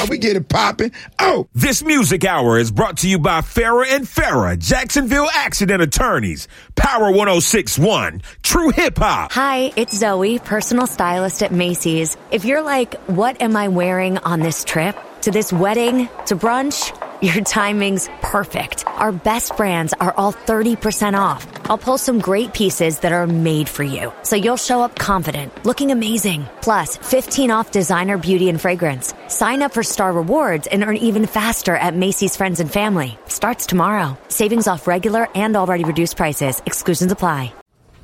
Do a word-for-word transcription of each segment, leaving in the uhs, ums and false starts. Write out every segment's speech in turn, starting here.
We get it popping. Oh! This music hour is brought to you by Farrah and Farrah, Jacksonville Accident Attorneys. Power one oh six point one, True Hip Hop. Hi, it's Zoe, personal stylist at Macy's. If you're like, what am I wearing on this trip? To this wedding? To brunch? Your timing's perfect. Our best brands are all thirty percent off. I'll pull some great pieces that are made for you, so you'll show up confident, looking amazing. Plus, fifteen off designer beauty and fragrance. Sign up for Star Rewards and earn even faster at Macy's Friends and Family. Starts tomorrow. Savings off regular and already reduced prices. Exclusions apply.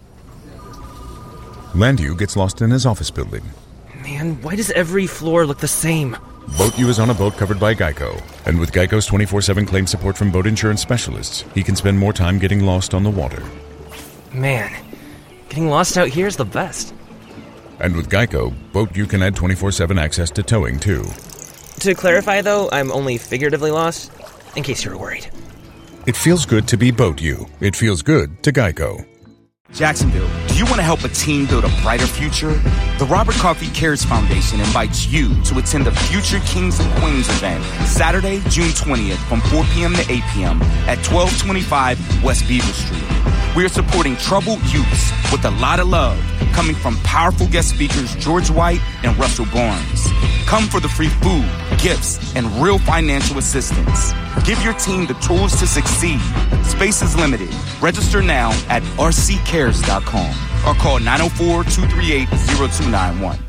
Landu gets lost in his office building. Man, why does every floor look the same? BoatU is on a boat covered by Geico. And with Geico's twenty-four seven claim support from boat insurance specialists, he can spend more time getting lost on the water. Man, getting lost out here is the best. And with Geico, BoatU can add twenty-four seven access to towing, too. To clarify, though, I'm only figuratively lost, in case you were worried. It feels good to be BoatU. It feels good to Geico. Jacksonville, do you want to help a team build a brighter future? The Robert Coffey Cares Foundation invites you to attend the Future Kings and Queens event Saturday, June twentieth from four p.m. to eight p.m. at twelve twenty-five West Beaver Street. We are supporting troubled youths with a lot of love coming from powerful guest speakers George White and Russell Barnes. Come for the free food, gifts, and real financial assistance. Give your team the tools to succeed. Space is limited. Register now at r c cares dot com or call nine oh four, two three eight, zero two nine one.